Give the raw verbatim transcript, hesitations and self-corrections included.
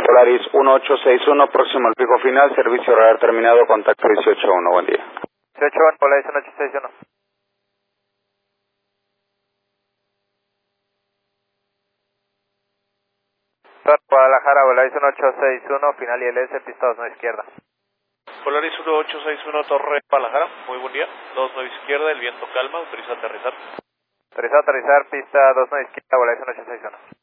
Polaris uno ocho seis uno, próximo al pico final, servicio radar terminado, contacto dieciocho uno, buen día. dieciocho uno, Polaris uno ocho seis uno. Guadalajara, Polaris uno ocho seis uno, final I L S, pista dos nueve izquierda. Polaris uno ocho seis uno, Torre Guadalajara, muy buen día. dos nueve izquierda, el viento calma, autoriza aterrizar. Autorizado a aterrizar, pista dos nueve izquierda, Polaris uno ocho seis uno.